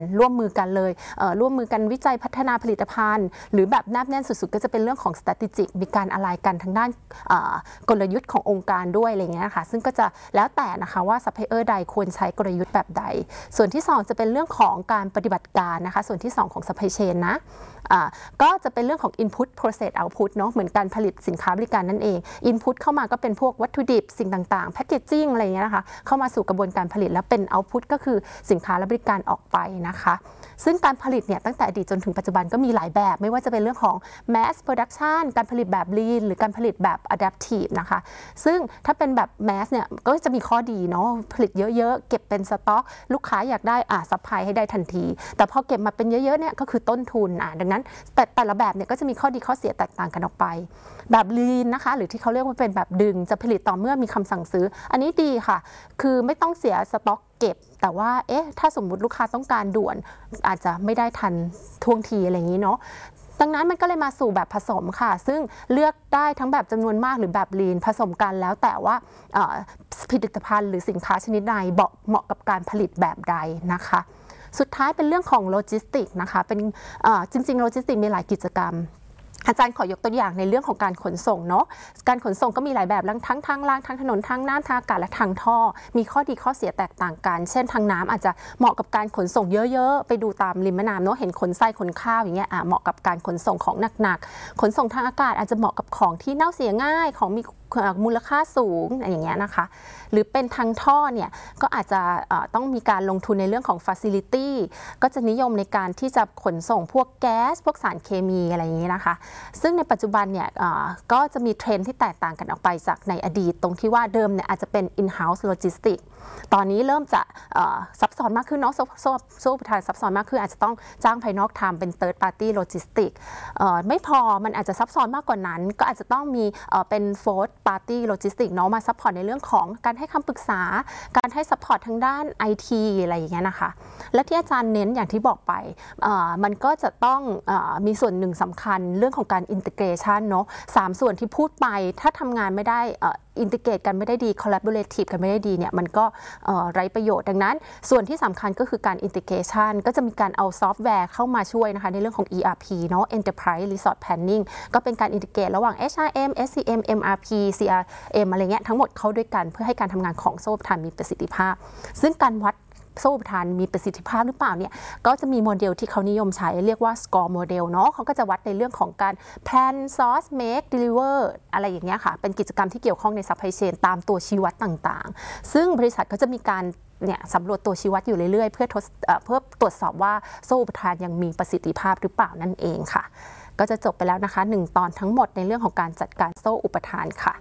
ร่วมมือกันเลยร่วมมือกันวิจัยพัฒนาผลิตภัณฑ์หรือแบบแนบแน่นสุดๆก็จะเป็นเรื่องของ strategic มีการอะไรกันทางด้านกลยุทธ์ขององค์การด้วยอะไรเงี้ยค่ะซึ่งก็จะแล้วแต่นะคะว่าซัพพลายเออร์ใดควรใช้กลยุทธ์แบบใดส่วนที่2จะเป็นเรื่องของการปฏิบัติการนะคะส่วนที่2ของ supply chain นะก็จะเป็นเรื่องของ input process output เนาะเหมือนการผลิตสินค้าบริการนั่นเอง input เข้ามาก็เป็นพวกวัตถุดิบสิ่งต่างๆ packaging อะไรเงี้ยนะคะเข้ามาสู่กระบวนการผลิตแล้วเป็น output ก็คือสินค้าและบริการออกไปนะคะซึ่งการผลิตเนี่ยตั้งแต่อดีตจนถึงปัจจุบันก็มีหลายแบบไม่ว่าจะเป็นเรื่องของ mass production การผลิตแบบ lean หรือการผลิตแบบ adaptive นะคะซึ่งถ้าเป็นแบบ mass เนี่ยก็จะมีข้อดีเนาะผลิตเยอะๆเก็บเป็นสต็อกลูกค้าอยากได้ซัพพลายให้ได้ทันทีแต่พอเก็บมาเป็นเยอะๆเนี่ยก็คือต้นทุนดังนั้นแต่ละแบบเนี่ยก็จะมีข้อดีข้อเสียแตกต่างกันออกไปแบบ lean นะคะหรือที่เขาเรียกว่าเป็นแบบดึงจะผลิตต่อเมื่อมีคำสั่งซื้ออันนี้ดีค่ะคือไม่ต้องเสียสต็อกเก็บแต่ว่าถ้าสมมุติลูกค้าต้องการด่วนอาจจะไม่ได้ทันท่วงทีอะไรอย่างนี้เนาะดังนั้นมันก็เลยมาสู่แบบผสมค่ะซึ่งเลือกได้ทั้งแบบจำนวนมากหรือแบบ lean ผสมกันแล้วแต่ว่าผลิตภัณฑ์หรือสินค้าชนิดใดเหมาะกับการผลิตแบบใดนะคะสุดท้ายเป็นเรื่องของโลจิสติกนะคะเป็นจริงๆโลจิสติกมีหลายกิจกรรมอาจารย์ขอยกตัวอย่างในเรื่องของการขนส่งเนาะการขนส่งก็มีหลายแบบทั้งทางรางทางถนนทางน้ำทางอากาศและทางท่อมีข้อดีข้อเสียแตกต่างกันเช่นทางน้ำอาจจะเหมาะกับการขนส่งเยอะๆไปดูตามริมแม่น้ำเนาะเห็นขนทรายขนข้าวอย่างเงี้ยเหมาะกับการขนส่งของหนักๆขนส่งทางอากาศอาจจะเหมาะกับของที่เน่าเสียง่ายของมีมูลค่าสูงอย่างเงี้ยนะคะหรือเป็นทางท่อเนี่ยก็อาจจะต้องมีการลงทุนในเรื่องของ facility ก็จะนิยมในการที่จะขนส่งพวกแก๊สพวกสารเคมีอะไรอย่างเงี้ยนะคะซึ่งในปัจจุบันเนี่ยก็จะมีเทรนด์ที่แตกต่างกันออกไปจากในอดีตตรงที่ว่าเดิมเนี่ยอาจจะเป็น in-house logistics ตอนนี้เริ่มจะซับซ้อนมากขึ้นเนาะโซ่อุปทานซับซ้อนมากขึ้นอาจจะต้องจ้างภายนอกทำเป็น third party logistics ไม่พอมันอาจจะซับซ้อนมากกว่านั้นก็อาจจะต้องมีเป็น fourth party logistics เนาะมาซัพพอร์ตในเรื่องของการให้คำปรึกษาการให้ซัพพอร์ตทางด้าน IT อะไรอย่างเงี้ยนะคะและที่อาจารย์เน้นอย่างที่บอกไปมันก็จะต้องมีส่วนหนึ่งสำคัญเรื่องของการ integration เนาะ3ส่วนที่พูดไปถ้าทำงานไม่ได้อินทิเกรตกันไม่ได้ดี collaborative กันไม่ได้ดีเนี่ยมันก็ไร้ประโยชน์ดังนั้นส่วนที่สำคัญก็คือการ integration ก็จะมีการเอาซอฟต์แวร์เข้ามาช่วยนะคะในเรื่องของ ERP เนาะ Enterprise Resource Planning ก็เป็นการอินทิเกรตระหว่าง HRM SCM MRP CRM อะไรเงี้ยทั้งหมดเข้าด้วยกันเพื่อให้การทำงานของโซ่อุปทานมีประสิทธิภาพซึ่งการวัดโซ่อุปทานมีประสิทธิภาพหรือเปล่าเนี่ยก็จะมีโมเดลที่เขานิยมใช้เรียกว่า score model เนาะเขาก็จะวัดในเรื่องของการ plan source make deliver อะไรอย่างเงี้ยค่ะเป็นกิจกรรมที่เกี่ยวข้องใน supply chain ตามตัวชี้วัดต่างๆซึ่งบริษัทก็จะมีการสำรวจตัวชี้วัดอยู่เรื่อยๆเพื่อตรวจสอบว่าโซ่อุปทานยังมีประสิทธิภาพหรือเปล่านั่นเองค่ะก็จะจบไปแล้วนะคะ1ตอนทั้งหมดในเรื่องของการจัดการโซ่อุปทานค่ะ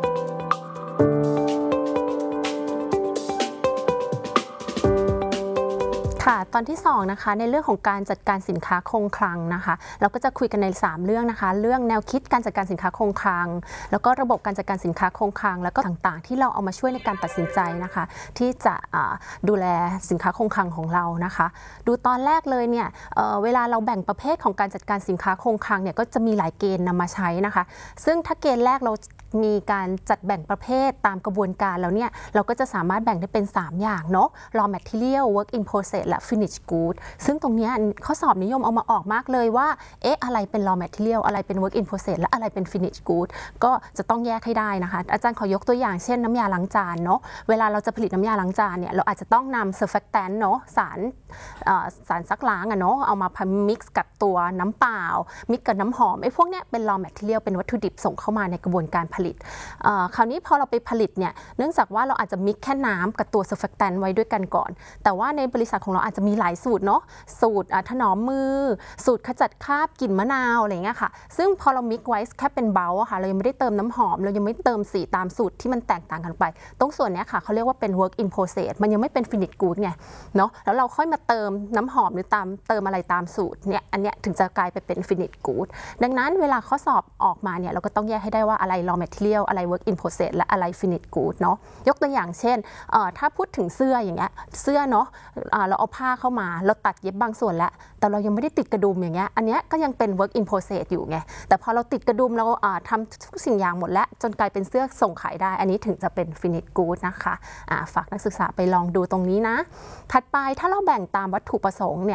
ตอนที่2นะคะในเรื่องของการจัดการสินค้าคงคลังนะคะเราก็จะคุยกันใน3เรื่องนะคะเรื่องแนวคิดการจัดการสินค้าคงคลังแล้วก็ระบบการจัดการสินค้าคงคลังแล้วก็ต่างๆที่เราเอามาช่วยในการตัดสินใจนะคะที่จะดูแลสินค้าคงคลังของเรานะคะดูตอนแรกเลยเนี่ยเวลาเราแบ่งประเภทของการจัดการสินค้าคงคลังเนี่ยก็จะมีหลายเกณฑ์นำมาใช้นะคะซึ่งถ้าเกณฑ์แรกเรามีการจัดแบ่งประเภทตามกระบวนการแล้วเนี่ยเราก็จะสามารถแบ่งได้เป็น3อย่างเนาะ raw material work in process และ finished good ซึ่งตรงนี้ข้อสอบนิยมเอามาออกมากเลยว่าอะไรเป็น raw material อะไรเป็น work in process และอะไรเป็น finished good ก็จะต้องแยกให้ได้นะคะอาจารย์ขอยกตัวอย่างเช่นน้ำยาล้างจานเนาะเวลาเราจะผลิตน้ำยาล้างจานเนี่ยเราอาจจะต้องนำ surfactant เนาะสารซักล้างเนาะเอามา mix กับตัวน้ำเปล่า mix กับน้ำหอมพวกเนี้ยเป็น raw material เป็นวัตถุดิบส่งเข้ามาในกระบวนการผลิตคราวนี้พอเราไปผลิตเนี่ยเนื่องจากว่าเราอาจจะมิกแค่น้ำกับตัวเซอร์แฟคแตนต์ไว้ด้วยกันก่อนแต่ว่าในบริษัทของเราอาจจะมีหลายสูตรเนาะสูตรถนอมมือสูตรขจัดคราบกลิ่นมะนาวอะไรเงี้ยค่ะซึ่งพอเรามิกไว้แค่เป็นเบลค่ะเรายังไม่ได้เติมน้ำหอมเรายังไม่เติมสีตามสูตรที่มันแตกต่างกันไปตรงส่วนนี้ค่ะเขาเรียกว่าเป็น work in process มันยังไม่เป็น finished good ไงเนาะแล้วเราค่อยมาเติมน้ำหอมหรือเติมอะไรตามสูตรเนี่ยอันเนี้ยถึงจะกลายไปเป็น finished good ดังนั้นเวลาข้อสอบออกมาเนี่ยเราก็ต้องแยกให้ได้ว่าอะไร raw material อะไร work in process และอะไร finished good เนาะยกตัวอย่างเช่นถ้าพูดถึงเสื้ออย่างเงี้ยเสื้อเนาะเราเอาผ้าเข้ามาเราตัดเย็บบางส่วนแล้วแต่เรายังไม่ได้ติดกระดุมอย่างเงี้ยอันเนี้ยก็ยังเป็น work in process อยู่ไงแต่พอเราติดกระดุมเราทำทุกสิ่งอย่างหมดแล้วจนกลายเป็นเสื้อส่งขายได้อันนี้ถึงจะเป็น finished good นะคะฝากนักศึกษาไปลองดูตรงนี้นะถัดไปถ้าเราแบ่งตามวัตถุประสงค์เนี่ย